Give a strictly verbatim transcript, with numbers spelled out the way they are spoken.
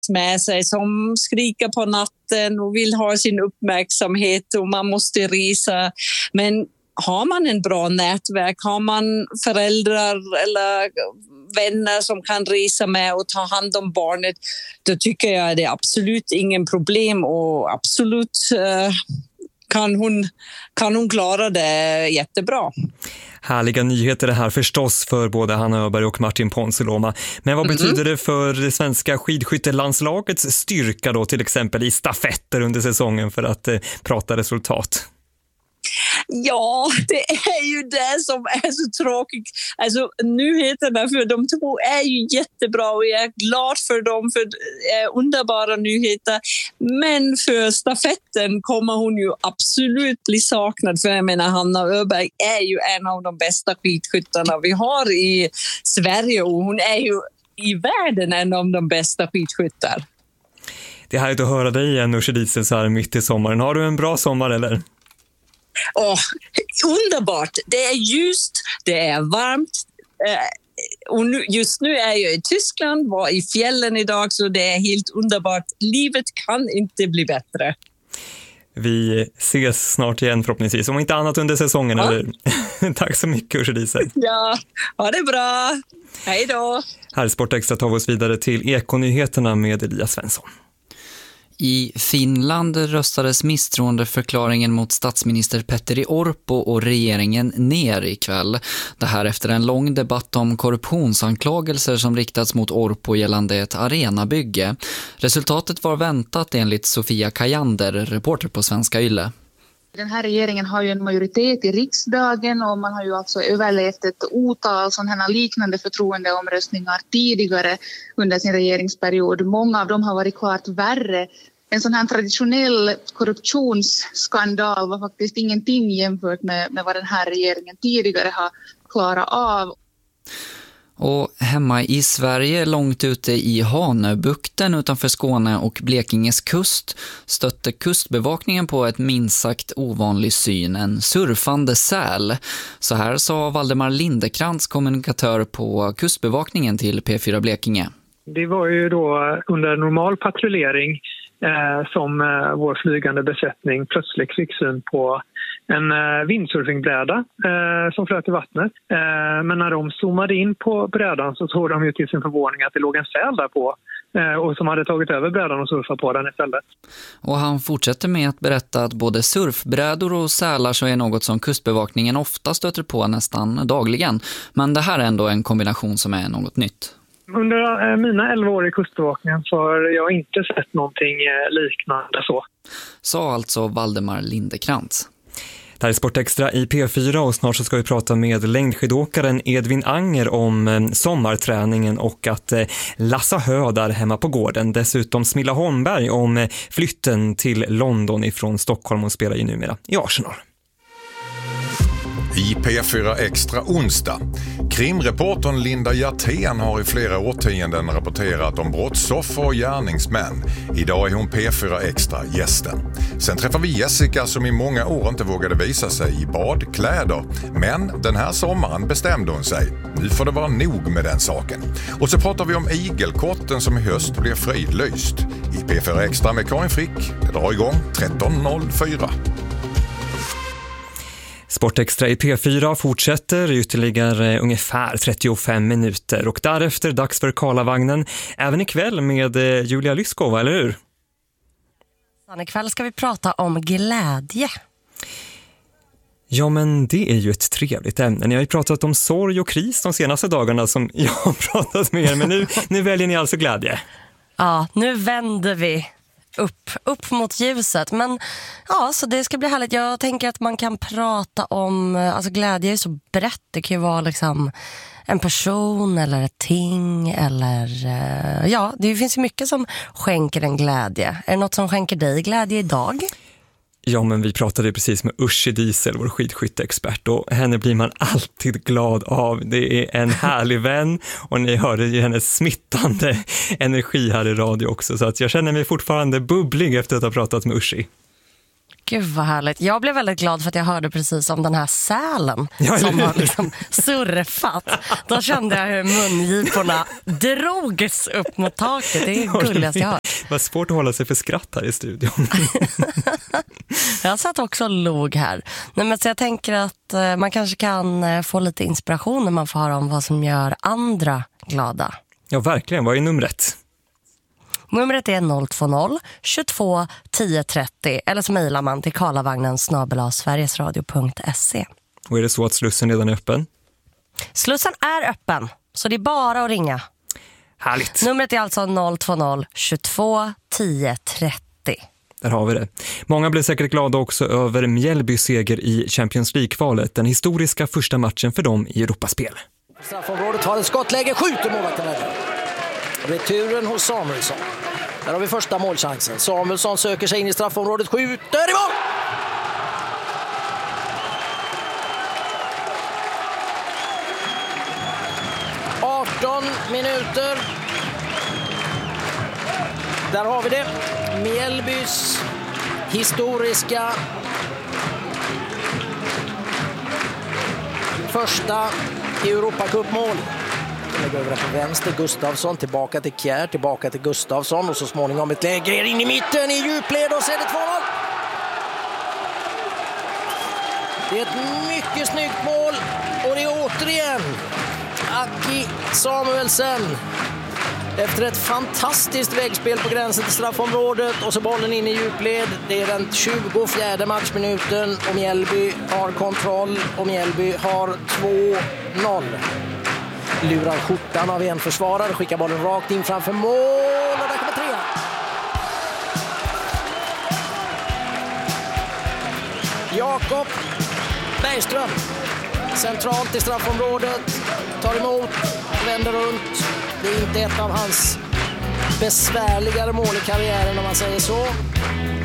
med sig som skriker på natten och vill ha sin uppmärksamhet och man måste resa. Men har man en bra nätverk, har man föräldrar eller vänner som kan resa med och ta hand om barnet, då tycker jag det är absolut ingen problem och absolut eh, kan hon, kan hon klara det jättebra. Härliga nyheter det här förstås för både Hanna Öberg och Martin Ponsiluoma. Men vad betyder mm. det för det svenska skidskyttelandslagets styrka då, till exempel i stafetter under säsongen, för att eh, prata resultat? Ja, det är ju det som är så tråkigt. Alltså nyheterna för de två är ju jättebra och jag är glad för dem, för det är underbara nyheter. Men för stafetten kommer hon ju absolut bli saknad, för jag menar Hanna Öberg är ju en av de bästa skidskyttarna vi har i Sverige och hon är ju i världen en av de bästa skidskyttar. Det är härligt att höra dig igen, Nooshi Diesel, så här mitt i sommaren. Har du en bra sommar eller? Åh, underbart. Det är ljust, det är varmt. Eh, och nu, just nu är jag i Tyskland, var i fjällen idag, så det är helt underbart. Livet kan inte bli bättre. Vi ses snart igen förhoppningsvis, om inte annat under säsongen. Ja. Eller? Tack så mycket, Nooshi Diesel. Ja, ha det bra. Hej då. Här Sportextra tar vi oss vidare till Ekonyheterna med Elias Svensson. I Finland röstades misstroendeförklaringen mot statsminister Petteri Orpo och regeringen ner ikväll. Det här efter en lång debatt om korruptionsanklagelser som riktats mot Orpo gällande ett arenabygge. Resultatet var väntat enligt Sofia Kajander, reporter på Svenska Yle. Den här regeringen har ju en majoritet i riksdagen och man har ju alltså överlevt ett otal sådana liknande förtroendeomröstningar tidigare under sin regeringsperiod. Många av dem har varit klart värre. En sån här traditionell korruptionsskandal var faktiskt ingenting jämfört med, med vad den här regeringen tidigare har klarat av. Och hemma i Sverige, långt ute i Hanöbukten utanför Skåne och Blekinges kust, stötte kustbevakningen på ett minst sagt ovanlig syn, en surfande säl. Så här sa Valdemar Lindekrantz, kommunikatör på kustbevakningen till P fyra Blekinge. Det var ju då under normal patrullering eh, som eh, vår flygande besättning plötsligt fick syn på en eh, windsurfingbräda eh, som flöt i vattnet. Eh, men när de zoomade in på brädan så såg de ju till sin förvåning att det låg en säl där på eh, och som hade tagit över brädan och surfat på den istället. Och han fortsätter med att berätta att både surfbrädor och sälar så är något som kustbevakningen ofta stöter på nästan dagligen. Men det här är ändå en kombination som är något nytt. Under mina elva år i kustbevakningen så har jag inte sett någonting liknande så. Sa alltså Valdemar Lindekrantz. Det här är Sportextra i P fyra och snart så ska vi prata med längdskidåkaren Edvin Anger om sommarträningen och att lassa hö där hemma på gården. Dessutom Smilla Holmberg om flytten till London ifrån Stockholm och spelar ju numera i Arsenal. I P fyra Extra onsdag. Krimreportern Linda Hjertén har i flera årtionden rapporterat om brottsoffer och gärningsmän. Idag är hon P fyra Extra gästen. Sen träffar vi Jessica som i många år inte vågade visa sig i badkläder. Men den här sommaren bestämde hon sig. Nu får det vara nog med den saken. Och så pratar vi om igelkotten som i höst blir fridlyst. I P fyra Extra med Karin Frick. Det drar igång tretton noll fyra. Sportextra i P fyra fortsätter ytterligare ungefär trettiofem minuter och därefter dags för Karlavagnen även ikväll med Julia Lyskova, eller hur? Ikväll ska vi prata om glädje. Ja, men det är ju ett trevligt ämne. Ni har ju pratat om sorg och kris de senaste dagarna som jag har pratat med er, men nu, nu väljer ni alltså glädje. Ja, nu vänder vi upp, upp mot ljuset. Men ja, så det ska bli härligt. Jag tänker att man kan prata om, alltså glädje är så brett. Det kan ju vara liksom en person eller ett ting eller ja, det finns ju mycket som skänker en glädje. Är det något som skänker dig glädje idag? Ja, men vi pratade precis med Nooshi Diesel, vår skidskytteexpert, och henne blir man alltid glad av. Det är en härlig vän och ni hörde ju hennes smittande energi här i radio också, så att jag känner mig fortfarande bubblig efter att ha pratat med Nooshi. Gud vad härligt. Jag blev väldigt glad för att jag hörde precis om den här sälen Ja, som har liksom surfat. Då kände jag hur mungiporna drogs upp mot taket. Det är gulligast jag har. Det var svårt att hålla sig för skratt här i studion. Jag satt också och log här. Nej, men så jag tänker att eh, man kanske kan eh, få lite inspiration när man får höra om vad som gör andra glada. Ja, verkligen. Vad är numret? Numret är noll två noll tjugotvå tio trettio eller så mejlar man till karlavagnen snabel-a sverigesradio punkt se. Och är det så att slussen redan är öppen? Slussen är öppen, så det är bara att ringa. Härligt. Numret är alltså noll två noll tjugotvå tio trettio. Där har vi det. Många blev säkert glada också över Mjällbys seger i Champions League-kvalet. Den historiska första matchen för dem i Europaspel. Straffområdet har ett skottläge, skjuter målvakten där. Returen hos Samuelsson. Där har vi första målchansen. Samuelsson söker sig in i straffområdet, skjuter i mål! arton minuter. Där har vi det. Mjällbys historiska första Europacupmål. Lägger över på vänster, Gustafsson tillbaka till Kjär, tillbaka till Gustafsson och så småningom ett läge in i mitten i djupled och så är det två noll. Det är ett mycket snyggt mål och det är återigen Aki Samuelsen efter ett fantastiskt vägspel på gränsen till straffområdet och så bollen in i djupled. Det är den tjugofjärde matchminuten och Mjällby har kontroll och Mjällby har två noll. Lurar skjortan av en försvarare, skickar bollen rakt in framför mål och där kommer tre. Jakob Bergström centralt i straffområdet, tar emot, vänder runt. Det är inte ett av hans besvärligare mål i karriären om man säger så.